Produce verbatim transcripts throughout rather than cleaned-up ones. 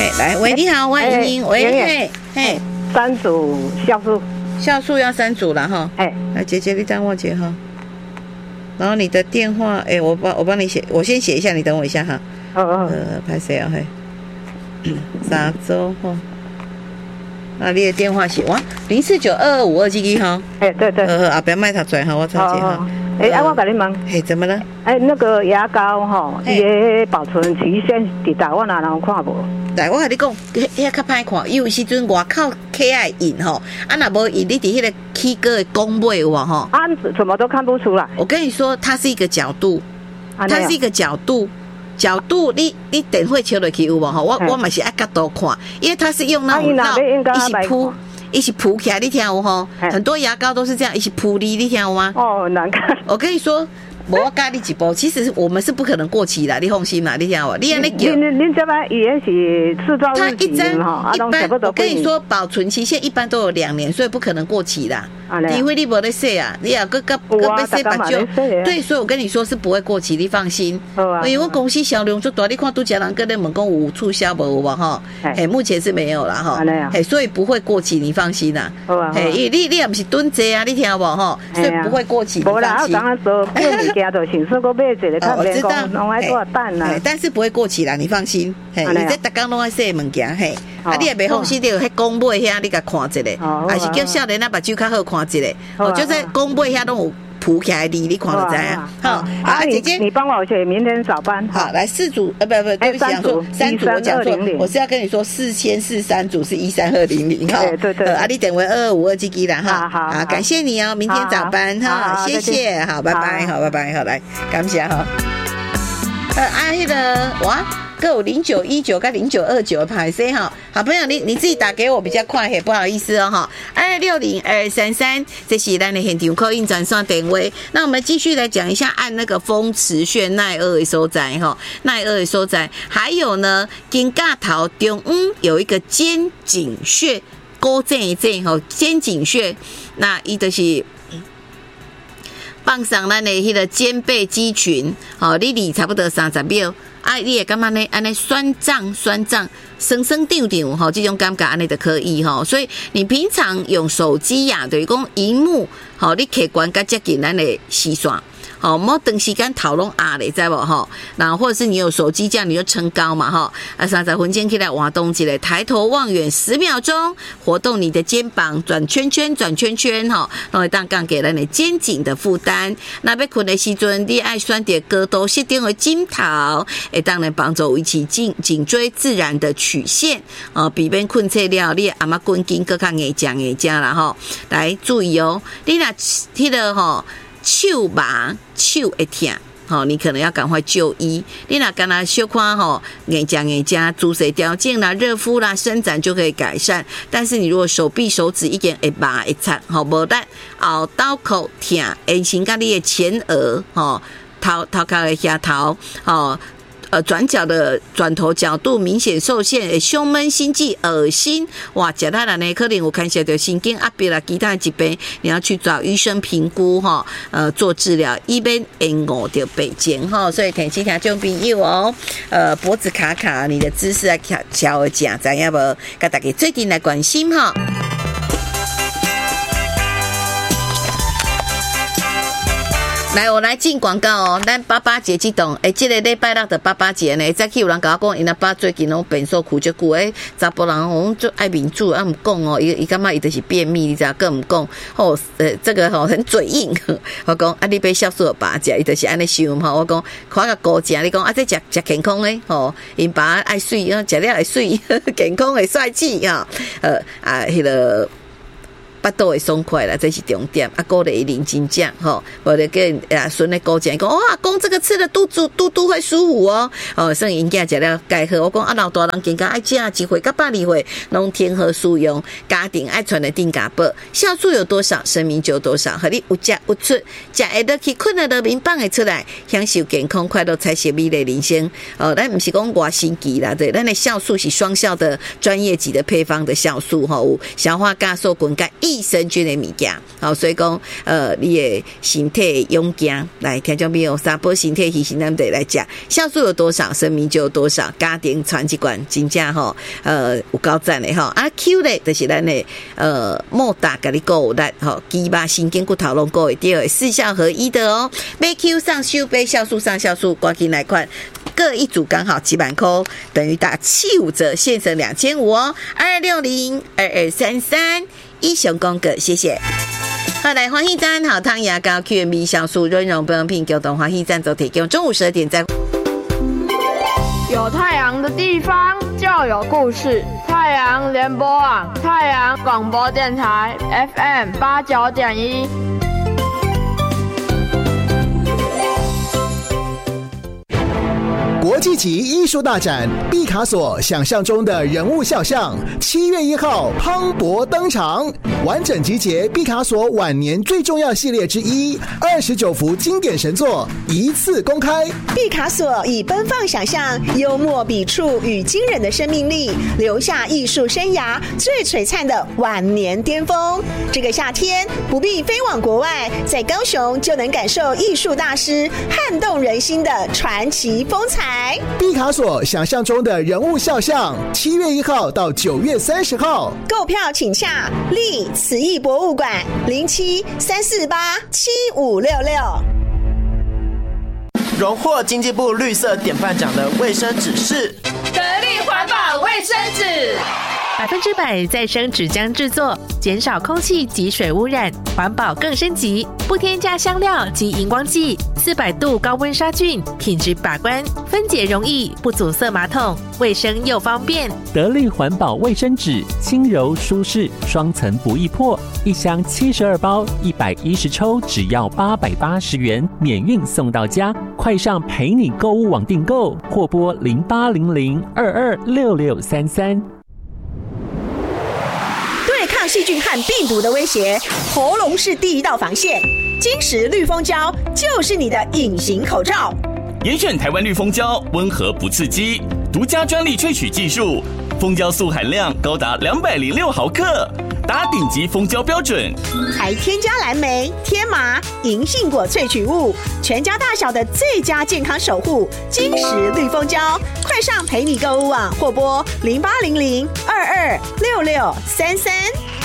嘿，来，喂，你好，我莹莹，喂，嘿，嘿， 三组酵素， 酵素要三组了哈。 哎， 来，姐姐，你等我姐哈。然后你的电话，哎，我帮我帮你写，我先写一下，你等我一下哈。 哦哦。 呃，拍谁啊？嘿，三周哈。啊，你的电话写哇，零四九二二五二七一哈。 哎，对对。 呃，后边卖他转哈，我抄记哈。 哎，啊，我跟你问， 嘿，怎么了？ 哎，那个牙膏哈，伊的保存期限伫大我哪能看无？ 来，我跟你讲，迄遐较歹看，有时阵外口刻爱印吼，啊，若无印，你伫迄个起个公买有无吼？ 啊，怎么都看不出来。 我跟你说，它是一个角度，它是一个角度。角度，你你等会切落去有无吼？我我嘛是爱角度看，因为它是用那种绕，一起铺，一起铺起来，你听有吼？很多牙膏都是这样一起铺的，你听有吗？ 哦，难看。 我跟你说。我教你一步，其实我们是不可能过期的，你放心啦，你听我，你安尼叫。 您您这边也是制造日期哈， 一般我跟你说，保存期限一般都有两年，所以不可能过期啦。除非你没在洗啊，你也个个个被洗把就对，所以我跟你说是不会过期，你放心。因为我公司销量就大，你看拄家人跟你问讲有促销无有无哈？嘿，目前是没有啦哈。嘿，所以不会过期，你放心啦。嘿，你你也不是蹲坐啊，你听无哈？所以不会过期，你放心。 哦，我知道，弄爱多蛋啦， 但是不会过期啦，你放心。嘿，你这逐工拢爱洗物件，嘿，啊，你也别放心，你有迄公买遐，你甲看一下，还是叫少年啊，目睭较好看一下。哦，就在公买遐拢有铺起来的，你看就知啊。好，啊，姐姐， 你帮我写明天早班。 好，来四组，呃，不不，对不起，讲错三组，我讲错，我是要跟你说四千四三组是一三二零零哈。 对对对， 啊，你等为二二五二几几啦哈。 好， 好，感谢你哦，明天早班哈，谢谢，好，拜拜，好，拜拜，好，来，感谢哈。呃，啊，那个哇。各有零九一九跟零九二九的牌 C 哈，好朋友你你自己打给我比较快，嘿，不好意思哦哈，二六零二三三，这是咱的现场call in专线电话。那我们继续来讲一下，按那个风池穴耐饿的所在哈，耐饿的所在，还有呢，肩胛头中央有一个肩颈穴，勾正一正哈，肩颈穴，那伊就是放上咱的迄个肩背肌群，好，你离差不多三十秒。啊，你也感觉呢？安尼酸胀、酸胀、酸酸胀胀，吼，这种感觉安尼就可以吼。所以你平常用手机呀、啊，就是讲荧幕，吼，你客观较接近咱的视线。好，莫长时间头拢压咧，知无吼？然后或者是你有手机这样，你就撑高嘛，哈。啊，三十分钟起来活动起来，抬头望远十秒钟，活动你的肩膀，转圈圈，转圈圈，哈，然后当降给了你肩颈的负担。那要困的时阵，你爱选择高度适中的枕头，会当然帮助维持颈颈椎自然的曲线，哦，避免困睡了，你阿妈滚筋更较硬讲硬讲啦，吼。来注意哦，你那迄个吼。手麻手会痛，好，你可能要赶快就医。你若干那小看吼，眼加眼加姿势调整啦、热敷啦、伸展就可以改善。但是你如果手臂、手指一点会麻会擦，好无得后刀口痛，会先甲你的前额吼头头壳的下头吼。呃，转角的转头角度明显受限，胸闷、心悸、恶心，哇！其他人呢，可能我看起来就神经压迫啦，其他疾病，你要去找医生评估哈，呃，做治疗，一边会饿到背肩哈，所以提醒听众朋友哦，呃，脖子卡卡，你的姿势要调调一下，知影无？甲大家最近来关心哈。来，我来进广告哦。咱八八节激动，诶，这个礼拜六的八八节呢，再去有人甲我讲，因阿爸最近拢便所哭就久，诶，查甫人吼就爱民主，啊，唔讲哦，伊伊感觉伊就是便秘，你知道，更唔讲，吼，呃，这个吼很嘴硬。我讲啊，你被酵素爸食，伊就是安尼想吼。我讲，看个高食，你讲啊，这食食健康嘞，吼，因爸爱水，啊，食了会水，健康会帅气哈，呃啊，迄、那个。巴肚会爽快啦，这是重点。啊，鼓励零金奖吼，我得跟啊孙的姑讲，讲哇，公这个吃的肚子肚肚会舒服哦。哦，剩因囝食了钙好，我讲啊老大人更加爱食，一岁到百二岁拢天和素用，家庭爱传的定家宝，酵素有多少，生命就有多少，和你有食有出，食会得去，困得得明放会出来，享受健康快乐才是美丽人生。哦，咱不是讲外神奇啦，对，咱的酵素是双效的专业级的配方的酵素吼，有消化酵素、滚钙益益生菌的物件。好，所以讲呃，你的身体勇健，来听众朋友，三波身体提醒咱们得来讲，酵素有多少，生命就有多少。家庭传一罐，真正吼，呃，有够赞的吼。啊 Q 咧，就是咱的呃莫达甲你购咱吼，鸡巴神经骨头拢购会到，四效合一的哦。买 Q 上修，买酵素上酵素，赶紧来款。各一组刚好几百块，等于打七五折，现省两千五哦。二六零二二三三，英雄公哥，谢谢。好，来欢喜站好汤牙膏 Q M B 酵素润溶保养品，给动欢喜站走提供中午十二点再。 有太阳的地方就有故事。太阳联播网，太阳广播电台 F M 八九点一。 国际级艺术大展毕卡索想象中的人物肖像，七月一号磅礴登场，完整集结毕卡索晚年最重要系列之一，二十九幅经典神作一次公开。 毕卡索以奔放想象、幽默笔触与惊人的生命力，留下艺术生涯最璀璨的晚年巅峰。这个夏天不必飞往国外，在高雄就能感受艺术大师撼动人心的传奇风采。 毕卡索想象中的人物肖像，七月一号到九月三十号， 购票请洽立慈艺博物馆零七三四八七五六六。 荣获经济部绿色典范奖的卫生纸是得力环保卫生纸， 百分之百再生纸浆制作，减少空气及水污染，环保更升级，不添加香料及荧光剂，四百度高温杀菌，品质把关，分解容易，不阻塞马桶，卫生又方便。 得力环保卫生纸，轻柔舒适，双层不易破，一箱七十二包，一百一十抽，只要八百八十元，免运送到家。快上陪你购物网订购，或拨零八零零二二六六三三。 对抗细菌和病毒的威胁，喉咙是第一道防线。金石绿蜂胶就是你的隐形口罩。 严选台湾绿蜂胶，温和不刺激，独家专利萃取技术，蜂胶素含量高达两百零六毫克，达顶级蜂胶标准。 还添加蓝莓、天麻、银杏果萃取物，全家大小的最佳健康守护。金石绿蜂胶，快上陪你购物网或拨零八零零二二六六三三。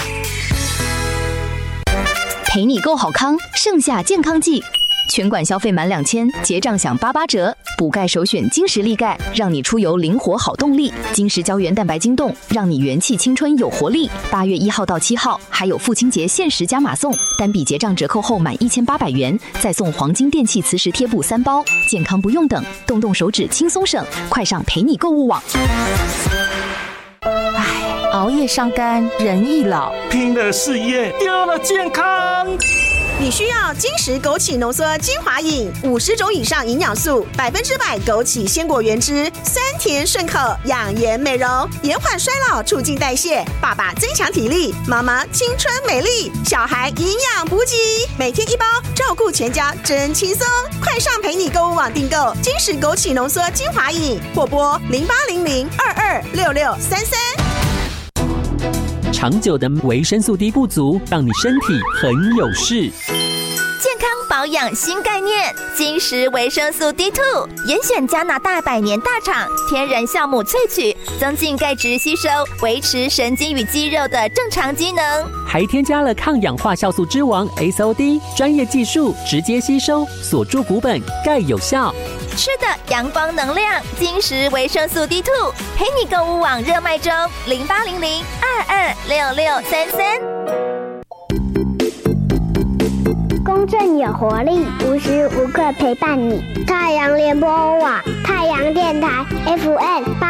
陪你购好康，盛夏健康季，全馆消费满两千，结账享八八折。补钙首选金石力钙，让你出游灵活好动力。金石胶原蛋白晶冻，让你元气青春有活力。八月一号到七号，还有父亲节限时加码送，单笔结账折扣后满一千八百元，再送黄金电器磁石贴布三包。健康不用等，动动手指轻松省，快上陪你购物网。 熬夜伤肝，人易老； 拼了事业，丢了健康。 你需要金石枸杞浓缩精华饮，五十种以上营养素，百分之百枸杞鲜果原汁，酸甜顺口，养颜美容，延缓衰老，促进代谢。爸爸增强体力，妈妈青春美丽，小孩营养补给，每天一包，照顾全家真轻松。快上陪你购物网订购金石枸杞浓缩精华饮，或拨零八零零二二六六三三。 长久的维生素 D 不足，让你身体很有事。 健康保养新概念，金石维生素 D 二， 严选加拿大百年大厂天然酵母萃取，增进钙质吸收，维持神经与肌肉的正常机能。 还添加了抗氧化酵素之王 S O D， 专业技术直接吸收，锁住骨本，钙有效。 吃的阳光能量，金石维生素 D 二， 陪你购物网热卖中，零八零零二二六六三三。 公正有活力，无时无刻陪伴你。太阳联播网，太阳电台 F M 八